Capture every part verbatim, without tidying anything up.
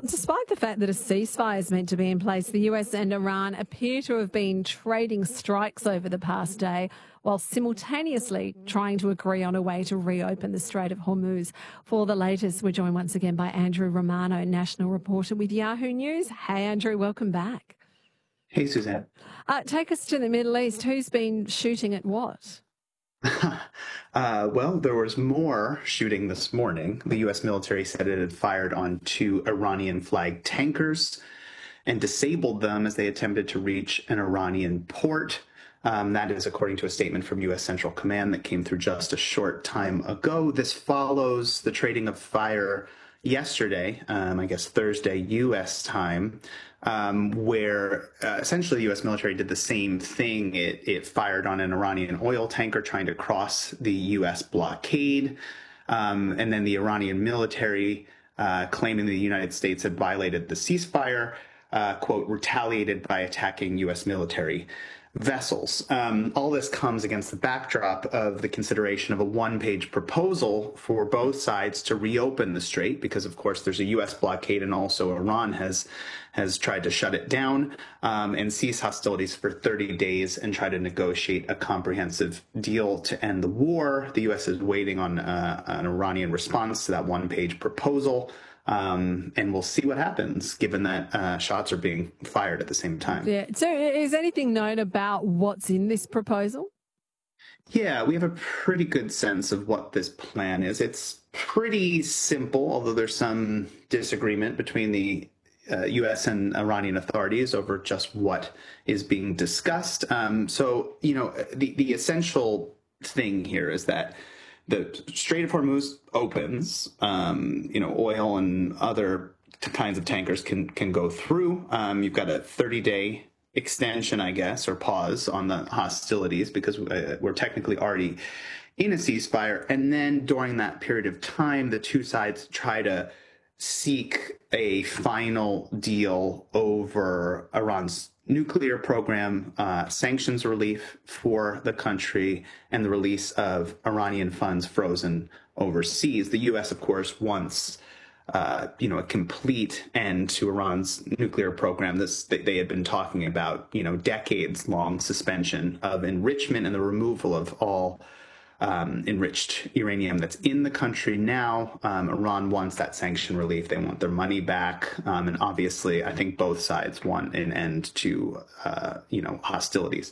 despite the fact that a ceasefire is meant to be in place, the U S and Iran appear to have been trading strikes over the past day, while simultaneously trying to agree on a way to reopen the Strait of Hormuz. For the latest, we're joined once again by Andrew Romano, national reporter with Yahoo News. Hey, Andrew, welcome back. Hey, Suzanne. Uh, take us to the Middle East. Who's been shooting at what? uh, well, there was more shooting this morning. The U S military said it had fired on two Iranian-flagged tankers and disabled them as they attempted to reach an Iranian port. Um, that is according to a statement from U S Central Command that came through just a short time ago. This follows the trading of fire yesterday, um, I guess Thursday U S time, um, where uh, essentially the U S military did the same thing. It, it fired on an Iranian oil tanker trying to cross the U S blockade. Um, and then the Iranian military, uh, claiming the United States had violated the ceasefire, uh, quote, retaliated by attacking U S military vessels. Um, all this comes against the backdrop of the consideration of a one-page proposal for both sides to reopen the strait, because of course there's a U S blockade, and also Iran has has tried to shut it down um, and cease hostilities for thirty days and try to negotiate a comprehensive deal to end the war. The U S is waiting on uh, an Iranian response to that one-page proposal. Um, and we'll see what happens, given that uh, shots are being fired at the same time. Yeah. So is anything known about what's in this proposal? Yeah, we have a pretty good sense of what this plan is. It's pretty simple, although there's some disagreement between the uh, U S and Iranian authorities over just what is being discussed. Um, so, you know, the, the essential thing here is that the Strait of Hormuz opens, um, you know, oil and other kinds of tankers can can go through. Um, you've got a thirty-day extension, I guess, or pause on the hostilities because uh, we're technically already in a ceasefire. And then during that period of time, the two sides try to seek a final deal over Iran's nuclear program, uh, sanctions relief for the country, and the release of Iranian funds frozen overseas. The U S, of course, wants uh, you know, a complete end to Iran's nuclear program. This they, they had been talking about, you know, decades-long suspension of enrichment and the removal of all Um, enriched uranium that's in the country now. Um, Iran wants that sanction relief. They want their money back. Um, and obviously, I think both sides want an end to, uh, you know, hostilities.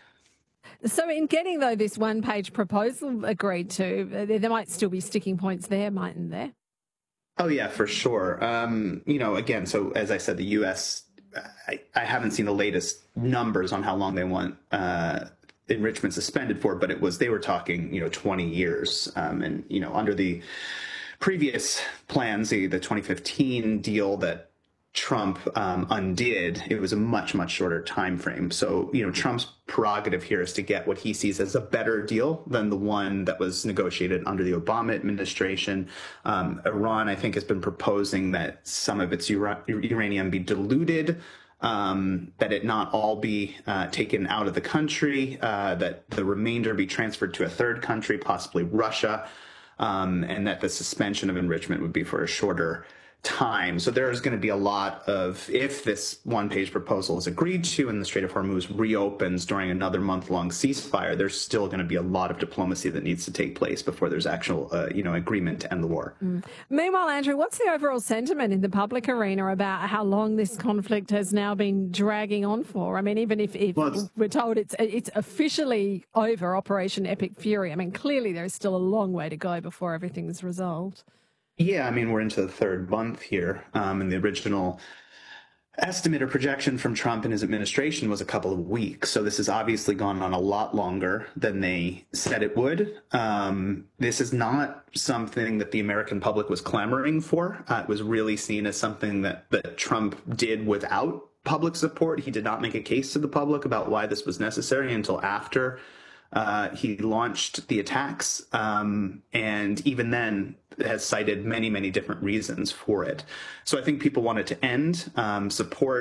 So in getting, though, this one-page proposal agreed to, there, there might still be sticking points there, mightn't there? Oh, yeah, for sure. Um, you know, again, so as I said, the U S, I, I haven't seen the latest numbers on how long they want uh enrichment suspended for, but it was, they were talking, you know, twenty years. Um, and, you know, under the previous plans, the, the twenty fifteen deal that Trump um, undid, it was a much, much shorter time frame. So, you know, Trump's prerogative here is to get what he sees as a better deal than the one that was negotiated under the Obama administration. Um, Iran, I think, has been proposing that some of its ura- uranium be diluted, Um, that it not all be uh, taken out of the country, uh, that the remainder be transferred to a third country, possibly Russia, um, and that the suspension of enrichment would be for a shorter time. So there's going to be a lot of, if this one-page proposal is agreed to and the Strait of Hormuz reopens during another month-long ceasefire, there's still going to be a lot of diplomacy that needs to take place before there's actual, uh, you know, agreement to end the war. Mm. Meanwhile, Andrew, what's the overall sentiment in the public arena about how long this conflict has now been dragging on for? I mean, even if, if well, we're told it's it's officially over, Operation Epic Fury, I mean, clearly there's still a long way to go before everything's resolved. Yeah, I mean, we're into the third month here, um, and the original estimate or projection from Trump and his administration was a couple of weeks. So this has obviously gone on a lot longer than they said it would. Um, this is not something that the American public was clamoring for. Uh, it was really seen as something that, that Trump did without public support. He did not make a case to the public about why this was necessary until after Uh, he launched the attacks, um, and even then has cited many, many different reasons for it. So I think people wanted to end, um, support